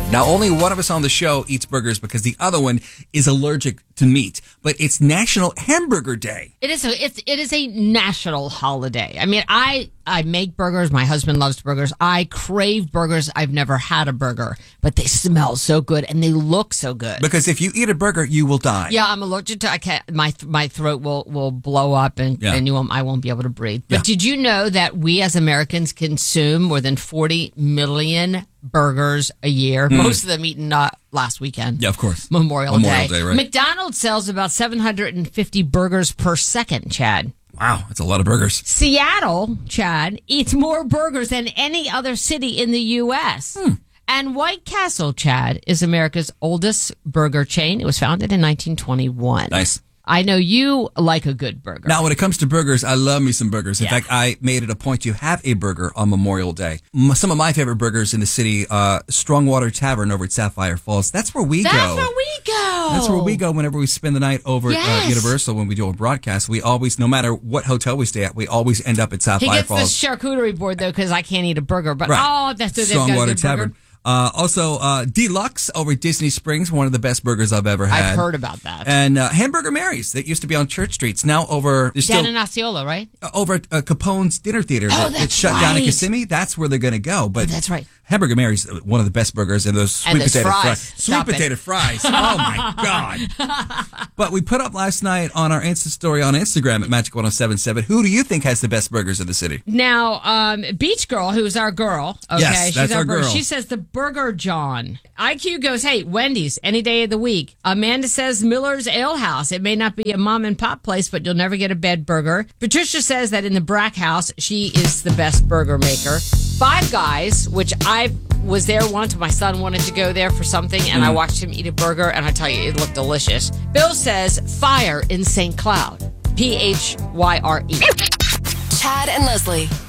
Now, only one of us on the show eats burgers because the other one is allergic to meat. But it's National Hamburger Day. It is a national holiday. I mean, I make burgers. My husband loves burgers. I crave burgers. I've never had a burger, but they smell so good and they look so good. Because if you eat a burger, you will die. Yeah, I'm allergic to. I can't. My throat will blow up and I won't be able to breathe. But did you know that we as Americans consume more than 40 million burgers a year? Most of them eaten last weekend. Yeah, of course. Memorial Day, right? McDonald's sells about 750 burgers per second, Chad. Wow, that's a lot of burgers. Seattle, Chad, eats more burgers than any other city in the U.S. And White Castle, Chad, is America's oldest burger chain. It was founded in 1921. Nice. I know you like a good burger. Now, when it comes to burgers, I love me some burgers. In fact, I made it a point to have a burger on Memorial Day. Some of my favorite burgers in the city, Strongwater Tavern over at Sapphire Falls. That's where we go. That's where we go whenever we spend the night over at Universal when we do a broadcast. We always, no matter what hotel we stay at, we always end up at Sapphire Falls. He gets the charcuterie board, though, because I can't eat a burger. But, that's the Strongwater Tavern. Also, Deluxe over at Disney Springs, one of the best burgers I've ever had. I've heard about that. And Hamburger Mary's that used to be on Church Street. It's now over... Down in Osceola, right? Over at Capone's Dinner Theater. It's shut down in Kissimmee. That's where they're going to go. But that's right. Hamburger Mary's one of the best burgers, and those sweet potato fries. Sweet potato fries. Oh, my God. But we put up last night on our Insta story on Instagram at Magic1077. Who do you think has the best burgers in the city? Now, Beach Girl, who's our girl. Okay, yes, that's our girl. She says the Burger John. IQ goes, hey, Wendy's, any day of the week. Amanda says Miller's Ale House. It may not be a mom and pop place, but you'll never get a bad burger. Patricia says that in the Brack House, she is the best burger maker. Five Guys, which I was there once. My son wanted to go there for something, and I watched him eat a burger, and I tell you, it looked delicious. Bill says Fire in St. Cloud. Phyre. Chad and Leslie.